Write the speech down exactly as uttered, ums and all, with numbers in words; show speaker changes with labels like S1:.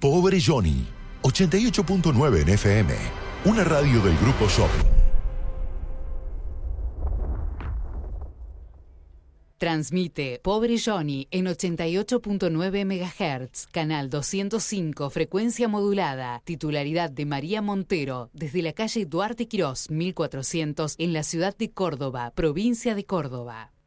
S1: Pobre Johnny, ochenta y ocho punto nueve en F M, una radio del Grupo Shopping.
S2: Transmite Pobre Johnny en ochenta y ocho punto nueve megahertz, canal doscientos cinco, frecuencia modulada, titularidad de María Montero, desde la calle Duarte Quirós, mil cuatrocientos, en la ciudad de Córdoba, provincia de Córdoba.